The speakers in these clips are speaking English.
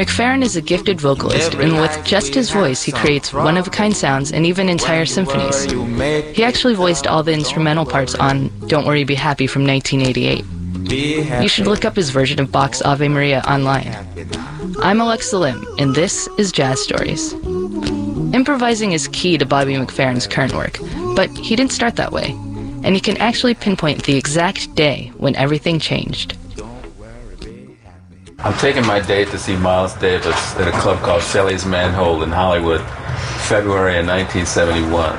McFerrin is a gifted vocalist, and with just his voice, he creates one-of-a-kind sounds and even entire symphonies. He actually voiced all the instrumental parts on Don't Worry, Be Happy from 1988. You should look up his version of Bach's Ave Maria online. I'm Alexa Lim, and this is Jazz Stories. Improvising is key to Bobby McFerrin's current work, but he didn't start that way, and he can actually pinpoint the exact day when everything changed. I'm taking my date to see Miles Davis at a club called Shelley's Manhole in Hollywood, February of 1971.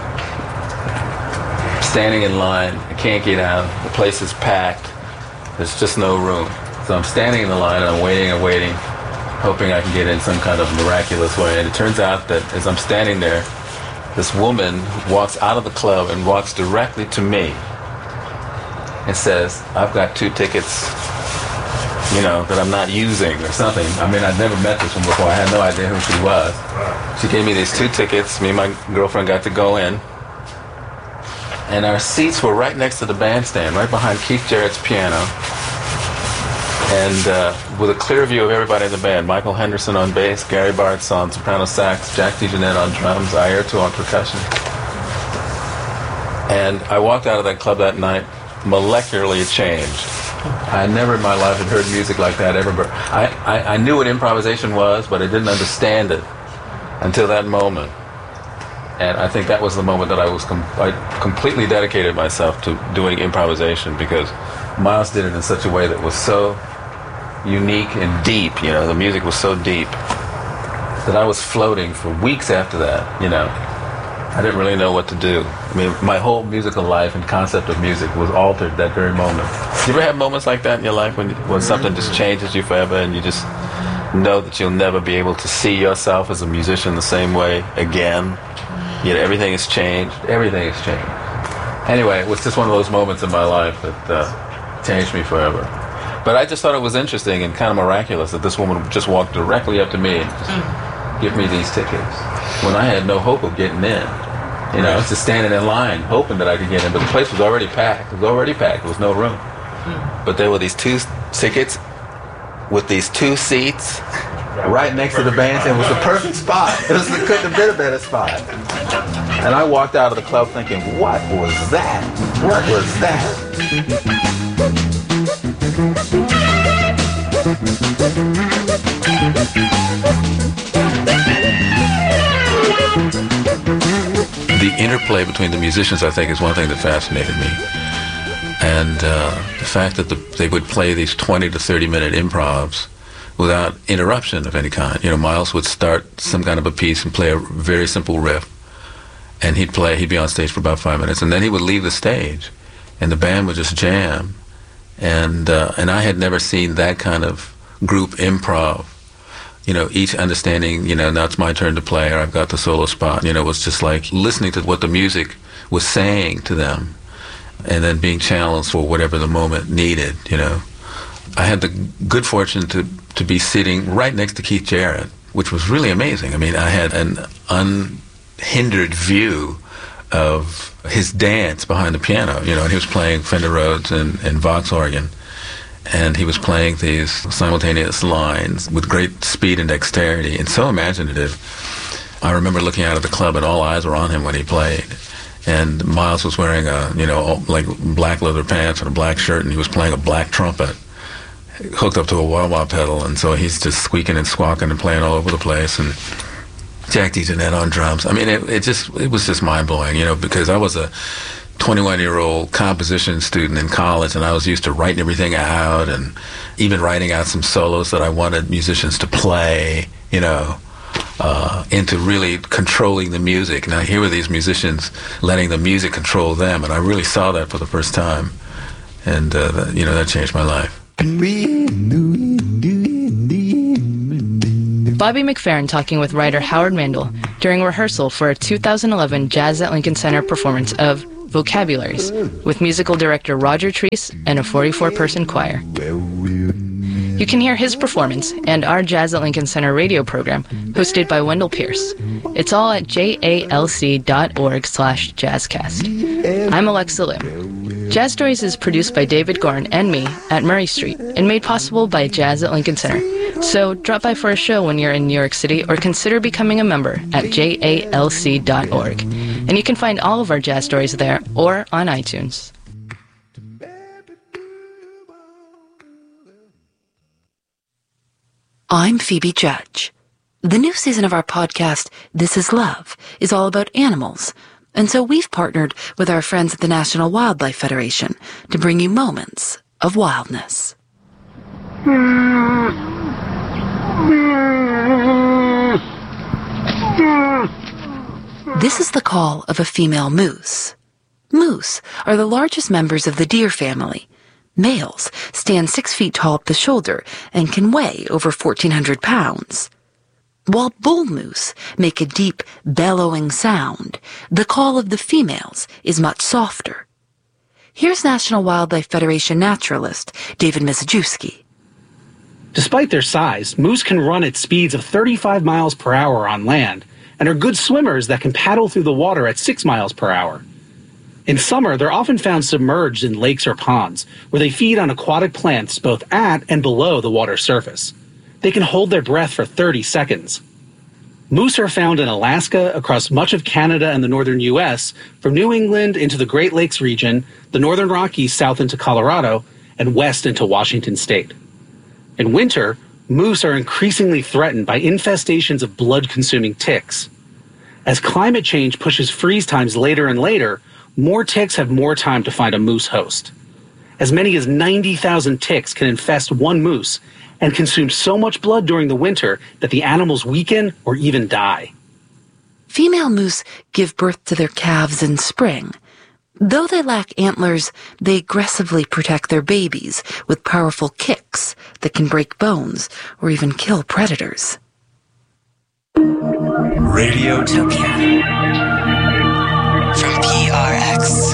I'm standing in line, I can't get out, the place is packed, there's just no room. So I'm standing in the line and I'm waiting, hoping I can get in some kind of miraculous way. And it turns out that as I'm standing there, this woman walks out of the club and walks directly to me and says, I've got 2 tickets, that I'm not using or something. I mean, I'd never met this one before. I had no idea who she was. She gave me these 2 tickets. Me and my girlfriend got to go in. And our seats were right next to the bandstand, right behind Keith Jarrett's piano. And with a clear view of everybody in the band. Michael Henderson on bass, Gary Bartz on soprano sax, Jack DeJohnette on drums, Airto on percussion. And I walked out of that club that night molecularly changed. I never in my life had heard music like that ever. I knew what improvisation was, but I didn't understand it until that moment. And I think that was the moment that I completely dedicated myself to doing improvisation, because Miles did it in such a way that was so unique and deep. The music was so deep that I was floating for weeks after that. I didn't really know what to do. I mean, my whole musical life and concept of music was altered that very moment. Do you ever have moments like that in your life when something just changes you forever and you just know that you'll never be able to see yourself as a musician the same way again? Everything has changed. Everything has changed. Anyway, it was just one of those moments in my life that changed me forever. But I just thought it was interesting and kind of miraculous that this woman just walked directly up to me and just give me these tickets when I had no hope of getting in. I was just standing in line hoping that I could get in, but the place was already packed. There was no room. But there were these 2 tickets with these 2 seats right next to the bandstand. It was the perfect spot. It couldn't have been a better spot. And I walked out of the club thinking, what was that? What was that? The interplay between the musicians, I think, is one thing that fascinated me. And the fact that they would play these 20 to 30-minute improvs without interruption of any kind. Miles would start some kind of a piece and play a very simple riff, and he'd be on stage for about 5 minutes, and then he would leave the stage, and the band would just jam. And I had never seen that kind of group improv. Each understanding, now it's my turn to play, or I've got the solo spot. It was just like listening to what the music was saying to them, and then being challenged for whatever the moment needed. I had the good fortune to be sitting right next to Keith Jarrett, which was really amazing. I mean, I had an unhindered view of his dance behind the piano, and he was playing Fender Rhodes and Vox organ, and he was playing these simultaneous lines with great speed and dexterity, and so imaginative. I remember looking out of the club, and all eyes were on him when he played. And Miles was wearing like black leather pants and a black shirt, and he was playing a black trumpet hooked up to a wah-wah pedal, and so he's just squeaking and squawking and playing all over the place, and Jack DeJohnette on drums. I mean, it was just mind-blowing, because I was a 21-year-old composition student in college, and I was used to writing everything out and even writing out some solos that I wanted musicians to play, into really controlling the music. Now, here were these musicians letting the music control them, and I really saw that for the first time, and that changed my life. Bobby McFerrin talking with writer Howard Mandel during rehearsal for a 2011 Jazz at Lincoln Center performance of Vocabularies with musical director Roger Treese and a 44-person choir. You can hear his performance and our Jazz at Lincoln Center radio program hosted by Wendell Pierce. It's all at jalc.org/jazzcast. I'm Alexa Lim. Jazz Stories is produced by David Gorn and me at Murray Street and made possible by Jazz at Lincoln Center, So drop by for a show when you're in New York City or consider becoming a member at jalc.org. And you can find all of our jazz stories there or on iTunes. I'm Phoebe Judge. The new season of our podcast, This Is Love, is all about animals. And so we've partnered with our friends at the National Wildlife Federation to bring you moments of wildness. This is the call of a female moose. Moose are the largest members of the deer family. Males stand 6 feet tall at the shoulder and can weigh over 1,400 pounds. While bull moose make a deep, bellowing sound, the call of the females is much softer. Here's National Wildlife Federation naturalist David Mizejewski. Despite their size, moose can run at speeds of 35 miles per hour on land and are good swimmers that can paddle through the water at 6 miles per hour. In summer, they're often found submerged in lakes or ponds, where they feed on aquatic plants both at and below the water's surface. They can hold their breath for 30 seconds. Moose are found in Alaska, across much of Canada and the northern U.S., from New England into the Great Lakes region, the northern Rockies south into Colorado, and west into Washington state. In winter, moose are increasingly threatened by infestations of blood-consuming ticks. As climate change pushes freeze times later and later, more ticks have more time to find a moose host. As many as 90,000 ticks can infest one moose and consume so much blood during the winter that the animals weaken or even die. Female moose give birth to their calves in spring. Though they lack antlers, they aggressively protect their babies with powerful kicks that can break bones or even kill predators. Radiotopia from PRX.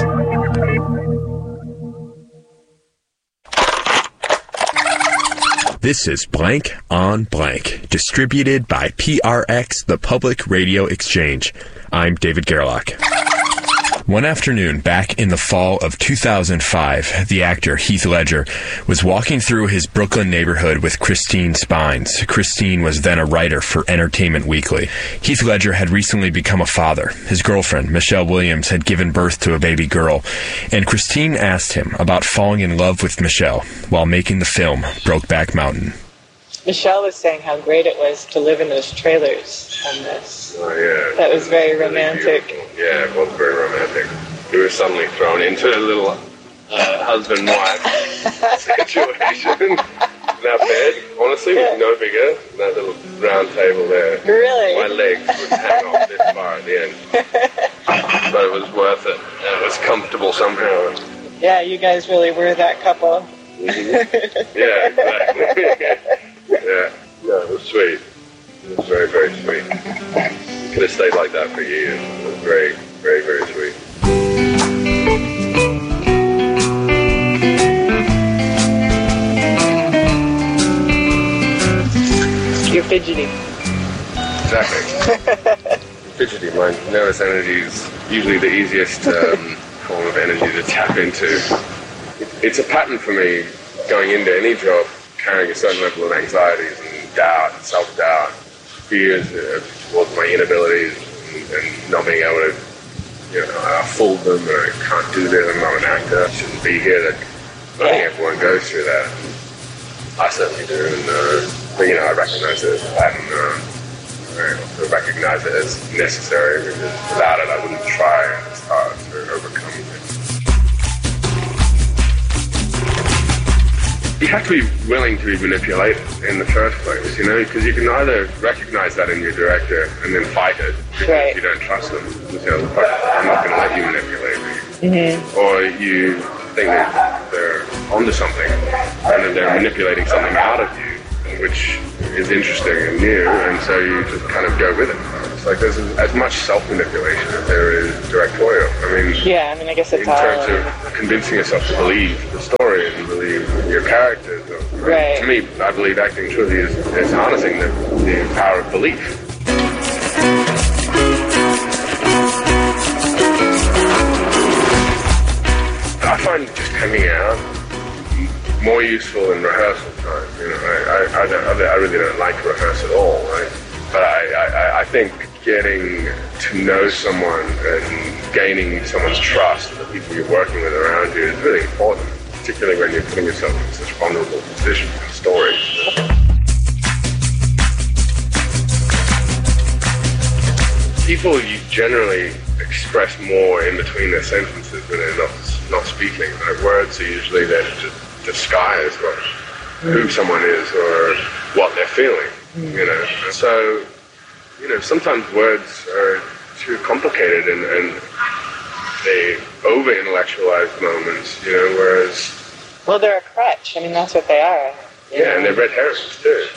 This is Blank on Blank, distributed by PRX, the Public Radio Exchange. I'm David Gerlach. One afternoon back in the fall of 2005, the actor Heath Ledger was walking through his Brooklyn neighborhood with Christine Spines. Christine was then a writer for Entertainment Weekly. Heath Ledger had recently become a father. His girlfriend, Michelle Williams, had given birth to a baby girl, and Christine asked him about falling in love with Michelle while making the film Brokeback Mountain. Michelle was saying how great it was to live in those trailers on this. Oh, yeah. That was very romantic. Yeah, it was very romantic. We were suddenly thrown into a little husband-wife situation in our bed, honestly, with no bigger than that little round table there. Really? My legs would hang off this far at the end. But it was worth it. It was comfortable somehow. Yeah, you guys really were that couple. Mm-hmm. Yeah, exactly. Yeah, no, it was sweet. It was very, very sweet. You could have stayed like that for years. It was very, very, very sweet. You're fidgety. Exactly. Fidgety. My nervous energy is usually the easiest form of energy to tap into. It's a pattern for me going into any job, carrying a certain level of anxieties and doubt and self-doubt, fears towards my inabilities and not being able to, fool them, or I can't do this, I'm not an actor, I shouldn't be here. That I think everyone goes through that. I certainly do, but I recognize it as a pattern. I also recognize it as necessary, because without it I wouldn't try as hard to overcome it. You have to be willing to be manipulated in the first place, because you can either recognize that in your director and then fight it because you don't trust them. I'm not going to let you manipulate me. Mm-hmm. Or you think that they're onto something and that they're manipulating something out of you, which is interesting and new, and so you just kind of go with it. It's like there's as much self-manipulation as there is directorial. I guess it's in terms of convincing yourself to believe the story and believe your characters. Right. To me, I believe acting truly is harnessing the power of belief. I find just hanging out more useful in rehearsal time. I really don't like to rehearse at all, right? But I think getting to know someone and gaining someone's trust, the people you're working with around you, is really important, particularly when you're putting yourself in such vulnerable positions and stories. People you generally express more in between their sentences when they're not speaking. Like, words are usually there to just disguise who someone is or what they're feeling, you know. So, you know, sometimes words are too complicated and they over-intellectualize moments, you know, whereas... Well, they're a crutch. I mean, that's what they are. Yeah, and they're red herrings, too.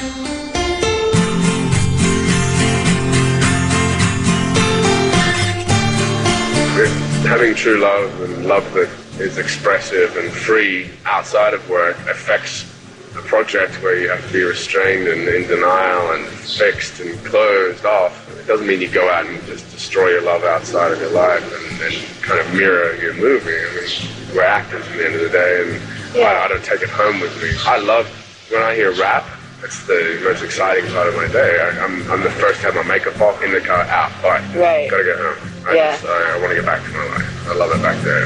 Having true love and love that is expressive and free outside of work affects a project where you have to be restrained and in denial and fixed and closed off. It doesn't mean you go out and just destroy your love outside of your life and kind of mirror your movie. I mean, we're actors at the end of the day, and I don't take it home with me. I love when I hear rap. It's the most exciting part of my day. I'm the first to have my makeup off, in the car, out, bye. Right. Gotta get home. I want to get back to my life. I love it back there.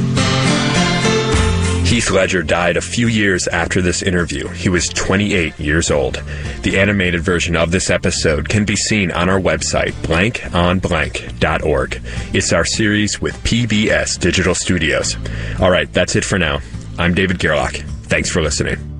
Heath Ledger died a few years after this interview. He was 28 years old. The animated version of this episode can be seen on our website, blankonblank.org. It's our series with PBS Digital Studios. All right, that's it for now. I'm David Gerlach. Thanks for listening.